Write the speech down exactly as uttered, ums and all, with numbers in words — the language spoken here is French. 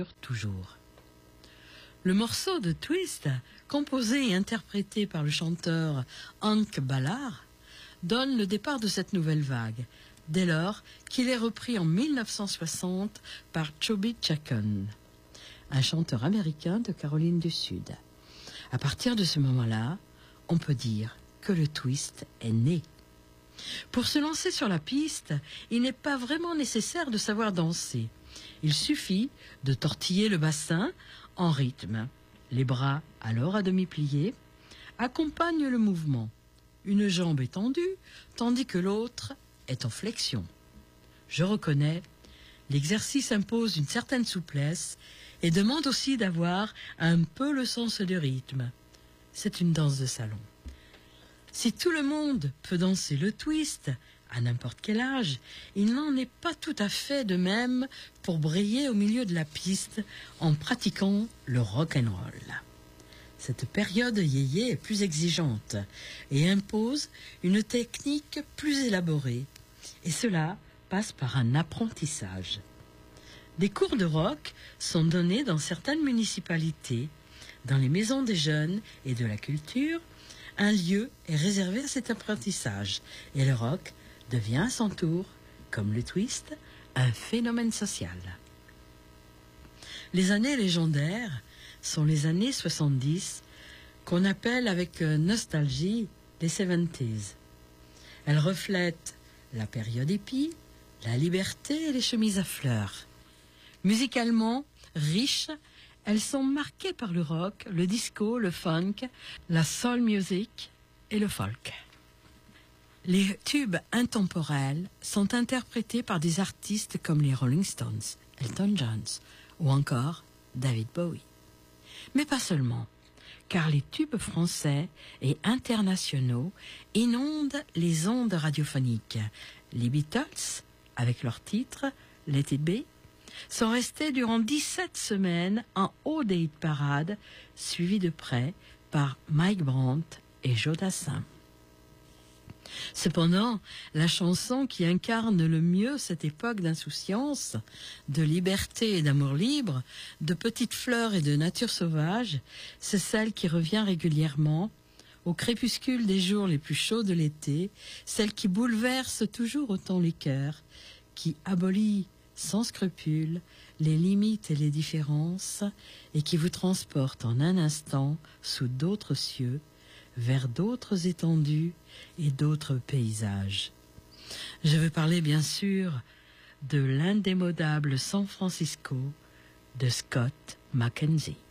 toujours. Le morceau de Twist, composé et interprété par le chanteur Hank Ballard, donne le départ de cette nouvelle vague, dès lors qu'il est repris en mille neuf cent soixante par Chubby Chacon, un chanteur américain de Caroline du Sud. À partir de ce moment-là, on peut dire que le twist est né. Pour se lancer sur la piste, il n'est pas vraiment nécessaire de savoir danser. Il suffit de tortiller le bassin en rythme. Les bras, alors à demi pliés, accompagnent le mouvement. Une jambe est tendue, tandis que l'autre est en flexion. Je reconnais, l'exercice impose une certaine souplesse et demande aussi d'avoir un peu le sens du rythme. C'est une danse de salon. Si tout le monde peut danser le twist, à n'importe quel âge, il n'en est pas tout à fait de même pour briller au milieu de la piste en pratiquant le rock'n'roll. Cette période yéyé est plus exigeante et impose une technique plus élaborée, et cela passe par un apprentissage. Des cours de rock sont donnés dans certaines municipalités, dans les maisons des jeunes et de la culture. Un lieu est réservé à cet apprentissage et le rock devient à son tour, comme le twist, un phénomène social. Les années légendaires sont les années soixante-dix qu'on appelle avec nostalgie les soixante-dix. Elles reflètent la période hippie, la liberté et les chemises à fleurs. Musicalement riches, elles sont marquées par le rock, le disco, le funk, la soul music et le folk. Les tubes intemporels sont interprétés par des artistes comme les Rolling Stones, Elton John ou encore David Bowie. Mais pas seulement, car les tubes français et internationaux inondent les ondes radiophoniques. Les Beatles, avec leur titre « Let It Be », sont restés durant dix-sept semaines en haut des hit parades, suivis de près par Mike Brandt et Joe Dassin. Cependant, la chanson qui incarne le mieux cette époque d'insouciance, de liberté et d'amour libre, de petites fleurs et de nature sauvage, c'est celle qui revient régulièrement au crépuscule des jours les plus chauds de l'été, celle qui bouleverse toujours autant les cœurs, qui abolit sans scrupule les limites et les différences et qui vous transporte en un instant sous d'autres cieux, vers d'autres étendues et d'autres paysages. Je veux parler bien sûr de l'indémodable San Francisco de Scott McKenzie.